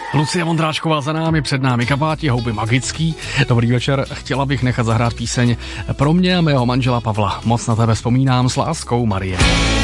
Lucie Vondráčková za námi, před námi Kabáti, Houby magický. Dobrý večer, chtěla bych nechat zahrát píseň pro mě a mého manžela Pavla. Moc na tebe vzpomínám, s láskou, Marie.